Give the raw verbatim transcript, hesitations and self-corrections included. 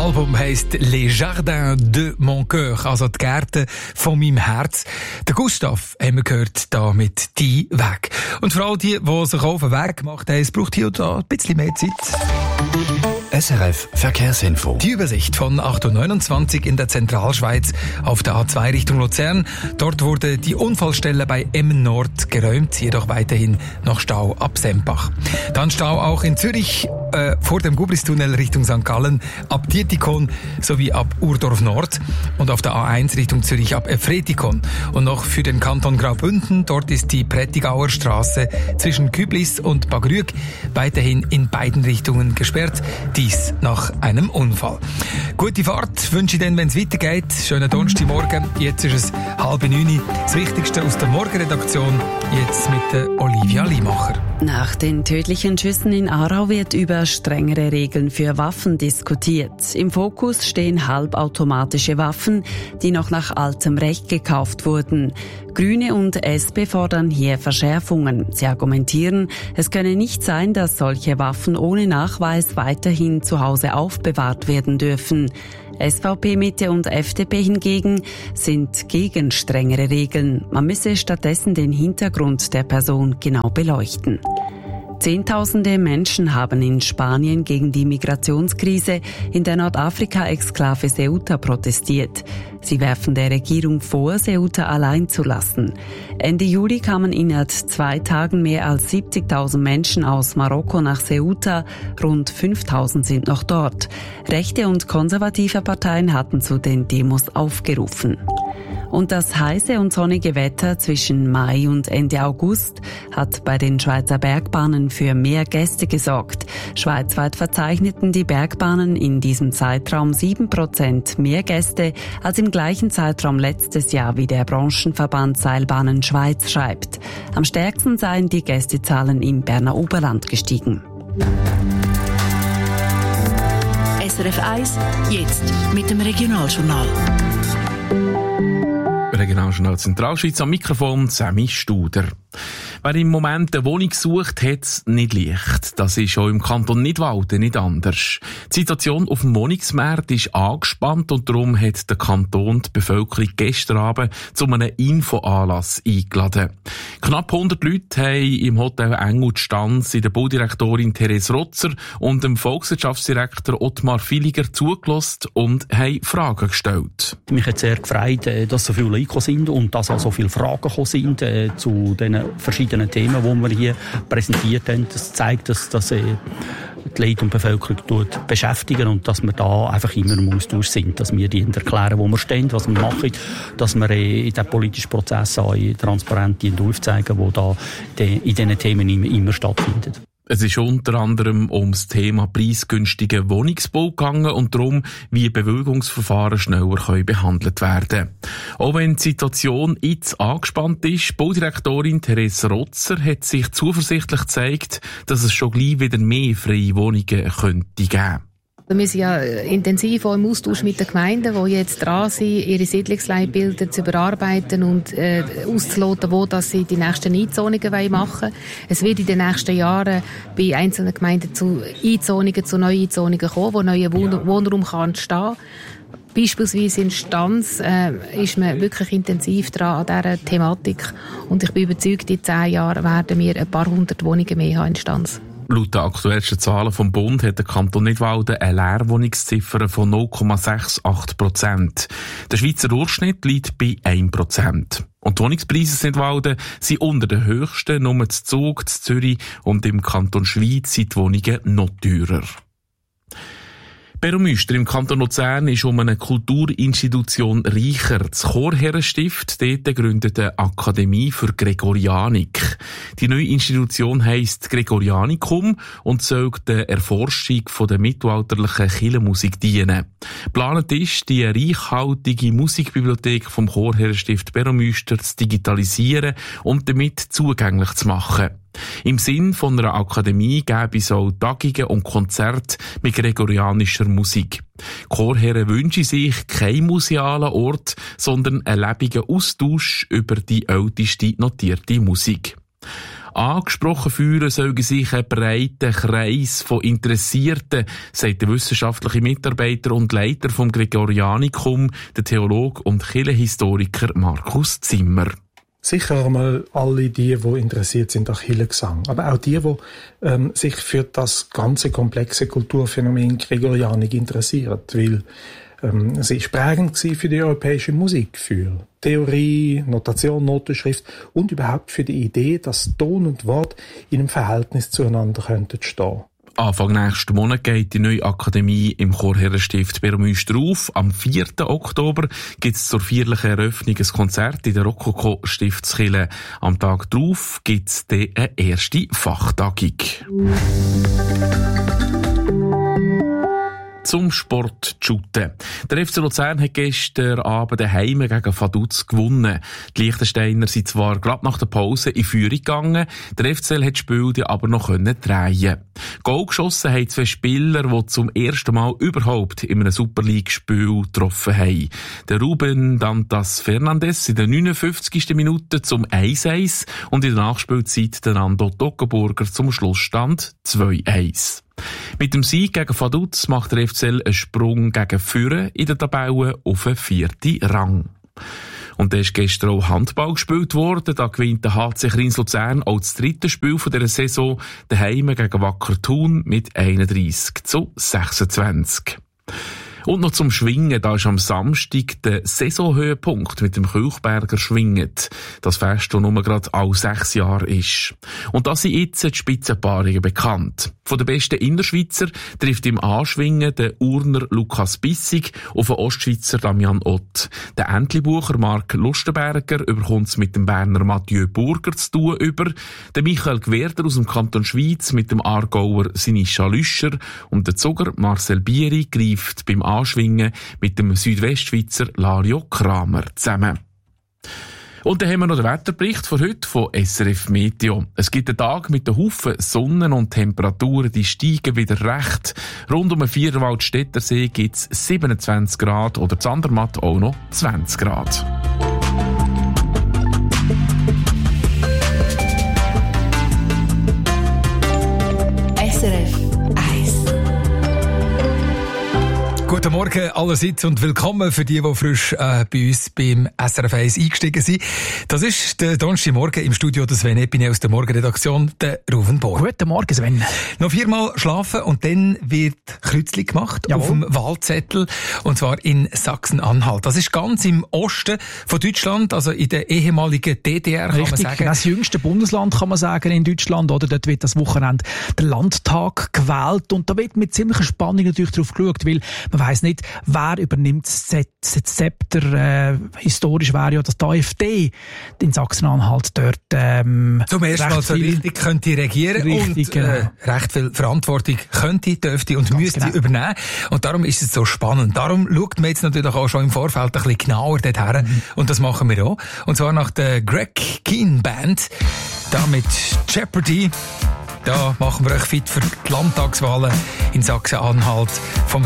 Album heisst «Les Jardins de mon Cœur», also die Gärten von meinem Herz. Der Gustav haben wir gehört, da mit «Die Weg». Und vor allem die, die sich auf den Weg gemacht haben, es braucht hier und da ein bisschen mehr Zeit. S R F Verkehrsinfo. Die Übersicht von acht Uhr neunundzwanzig in der Zentralschweiz auf der A zwei Richtung Luzern. Dort wurde die Unfallstelle bei Emmen Nord geräumt, jedoch weiterhin noch Stau ab Sempach. Dann Stau auch in Zürich äh, vor dem Gubristunnel Richtung Sankt Gallen ab Dietikon sowie ab Urdorf Nord und auf der A eins Richtung Zürich ab Efretikon. Und noch für den Kanton Graubünden, dort ist die Prättigauer Straße zwischen Küblis und Bagrüg weiterhin in beiden Richtungen gesperrt. Dies nach einem Unfall. Gute Fahrt wünsche ich dann, wenn es weitergeht. Schönen Donnerstagmorgen. Jetzt ist es halb neun. Das Wichtigste aus der Morgenredaktion. Jetzt mit der Olivia Limacher. Nach den tödlichen Schüssen in Aarau wird über strengere Regeln für Waffen diskutiert. Im Fokus stehen halbautomatische Waffen, die noch nach altem Recht gekauft wurden. Grüne und S P fordern hier Verschärfungen. Sie argumentieren, es könne nicht sein, dass solche Waffen ohne Nachweis weiterhin zu Hause aufbewahrt werden dürfen. S V P, Mitte und F D P hingegen sind gegen strengere Regeln. Man müsse stattdessen den Hintergrund der Person genau beleuchten. Zehntausende Menschen haben in Spanien gegen die Migrationskrise in der Nordafrika-Exklave Ceuta protestiert. Sie werfen der Regierung vor, Ceuta allein zu lassen. Ende Juli kamen innerhalb zwei Tagen mehr als siebzigtausend Menschen aus Marokko nach Ceuta. Rund fünftausend sind noch dort. Rechte und konservative Parteien hatten zu den Demos aufgerufen. Und das heiße und sonnige Wetter zwischen Mai und Ende August hat bei den Schweizer Bergbahnen für mehr Gäste gesorgt. Schweizweit verzeichneten die Bergbahnen in diesem Zeitraum sieben Prozent mehr Gäste als im gleichen Zeitraum letztes Jahr, wie der Branchenverband Seilbahnen Schweiz schreibt. Am stärksten seien die Gästezahlen im Berner Oberland gestiegen. S R F eins, jetzt mit dem Regionaljournal. Regionaljournal Zentralschweiz, am Mikrofon Sammy Studer. Wer im Moment eine Wohnung sucht, hat es nicht leicht. Das ist auch im Kanton Nidwalden nicht anders. Die Situation auf dem Wohnungsmarkt ist angespannt und darum hat der Kanton die Bevölkerung gestern Abend zu einem Infoanlass eingeladen. Knapp hundert Leute haben im Hotel Engel die Stanz in der Baudirektorin Therese Rotzer und dem Volkswirtschaftsdirektor Ottmar Filiger zugelassen und haben Fragen gestellt. Mich hat sehr gefreut, dass so viele Leute gekommen sind und dass auch so viele Fragen gekommen sind äh, zu den verschiedenen Themen, die wir hier präsentiert haben. Das zeigt, dass, dass äh, die Leute und die Bevölkerung tut beschäftigen und dass wir da einfach immer im Austausch sind, dass wir ihnen erklären, wo wir stehen, was wir machen, dass wir äh, in diesem politischen Prozess auch transparent aufzeigen, wo da de, in diesen Themen immer, immer stattfinden. Es ist unter anderem ums Thema preisgünstigen Wohnungsbau gegangen und darum, wie Bewilligungsverfahren schneller können behandelt werden. Auch wenn die Situation jetzt angespannt ist, Baudirektorin Therese Rotzer hat sich zuversichtlich gezeigt, dass es schon gleich wieder mehr freie Wohnungen könnte geben. Wir sind ja intensiv auch im Austausch mit den Gemeinden, die jetzt dran sind, ihre Siedlungsleitbilder zu überarbeiten und äh, auszuloten, wo dass sie die nächsten Einzonungen machen wollen. Es wird in den nächsten Jahren bei einzelnen Gemeinden zu Einzonungen, zu Neueinzonungen kommen, wo neuer Wohn- Wohnraum kann entstehen. Beispielsweise in Stanz äh, ist man wirklich intensiv dran an dieser Thematik und ich bin überzeugt, in zehn Jahren werden wir ein paar hundert Wohnungen mehr haben in Stanz. Laut den aktuellsten Zahlen vom Bund hat der Kanton Nidwalden eine Leerwohnungsziffer von null Komma achtundsechzig Prozent. Der Schweizer Durchschnitt liegt bei ein Prozent. Und die Wohnungspreise in Nidwalden sind unter den höchsten, nur in Zug, in Zürich und im Kanton Schweiz sind die Wohnungen noch teurer. Beromüster im Kanton Luzern ist um eine Kulturinstitution reicher. Das Chorherrenstift dort gründet eine Akademie für Gregorianik. Die neue Institution heisst Gregorianikum und soll der Erforschung von der mittelalterlichen Kirchenmusik dienen. Geplant ist, die reichhaltige Musikbibliothek vom Chorherrenstift Beromüster zu digitalisieren und damit zugänglich zu machen. Im Sinn von einer Akademie gäbe es auch Tagungen und Konzerte mit gregorianischer Musik. Die Chorherren wünschen sich keinen musealen Ort, sondern einen lebenden Austausch über die älteste notierte Musik. Angesprochen führen sollen sich ein breiter Kreis von Interessierten, sagt der wissenschaftliche Mitarbeiter und Leiter vom Gregorianikum, der Theologe und Kirchenhistoriker Markus Zimmer. Sicher einmal alle die, die interessiert sind an Kirchengesang, aber auch die, die ähm, sich für das ganze komplexe Kulturphänomen Gregorianik interessieren, weil ähm, sie ist prägend für die europäische Musik, für Theorie, Notation, Notenschrift und überhaupt für die Idee, dass Ton und Wort in einem Verhältnis zueinander könnten stehen. Anfang nächsten Monat geht die neue Akademie im Chorherrenstift Beromünster auf. Am vierten Oktober gibt es zur feierlichen Eröffnung ein Konzert in der Rokoko-Stiftskirche. Am Tag darauf gibt es dann eine erste Fachtagung. Zum Sport shooten. Der F C Luzern hat gestern Abend daheim gegen Vaduz gewonnen. Die Liechtensteiner sind zwar gerade nach der Pause in Führung gegangen, der F C L hat das Spiel aber noch drehen. Goal geschossen haben zwei Spieler, die zum ersten Mal überhaupt in einem Super League-Spiel getroffen haben. Der Ruben Dantas Fernandes in der neunundfünfzigsten Minute zum eins eins und in der Nachspielzeit der Nando Toggenburger zum Schlussstand zwei eins. Mit dem Sieg gegen Vaduz macht der F C L einen Sprung gegen Führer in der Tabelle auf den vierten Rang. Und da ist gestern auch Handball gespielt worden. Da gewinnt der H C Kriens Luzern auch das dritte Spiel von dieser Saison daheim gegen Wacker Thun mit einunddreissig zu sechsundzwanzig. Und noch zum Schwingen, da ist am Samstag der Saisonhöhepunkt mit dem Kilchberger Schwingen. Das Fest, das nur gerade alle sechs Jahre ist. Und da sind jetzt die Spitzenpaarungen bekannt. Von den besten Innerschweizer trifft im Anschwingen der Urner Lukas Bissig auf den Ostschweizer Damian Ott. Der Entlebucher Marc Lustenberger überkommt es mit dem Berner Mathieu Burger zu tun über. Der Michael Gwerder aus dem Kanton Schweiz mit dem Aargauer Sinischa Lüscher und der Zuger Marcel Bieri greift beim Anschwingen mit dem Südwestschweizer Lario Kramer zusammen. Und dann haben wir noch den Wetterbericht von heute von S R F Meteo. Es gibt einen Tag mit einem Haufen Sonne und Temperaturen, die steigen wieder recht. Rund um den Vierwaldstättersee gibt es siebenundzwanzig Grad oder in Andermatt auch noch zwanzig Grad. S R F Guten Morgen allerseits und willkommen für die, die frisch äh, bei uns beim S R F eins eingestiegen sind. Das ist der Donnerstagmorgen im Studio der Sven Epine aus der Morgenredaktion, der Ruven Bohr. Guten Morgen, Sven. Noch viermal schlafen und dann wird Kreuzli gemacht. Jawohl. Auf dem Wahlzettel und zwar in Sachsen-Anhalt. Das ist ganz im Osten von Deutschland, also in der ehemaligen D D R, kann Richtig, man sagen. Das jüngste Bundesland, kann man sagen, in Deutschland. Oder? Dort wird das Wochenende der Landtag gewählt und da wird mit ziemlicher Spannung natürlich drauf geschaut, weil man weiss nicht, wer übernimmt das Zepter. Äh, historisch wäre ja, dass die AfD in Sachsen-Anhalt dort ähm, zum ersten Mal so richtig könnte regieren richtig, und genau. äh, recht viel Verantwortung könnte, dürfte und Ganz müsste genau. übernehmen. Und darum ist es so spannend. Darum schaut man jetzt natürlich auch schon im Vorfeld ein bisschen genauer dorthin. Mhm. Und das machen wir auch. Und zwar nach der Greg Keen Band. Da mit Jeopardy. Da machen wir euch fit für die Landtagswahlen in Sachsen-Anhalt vom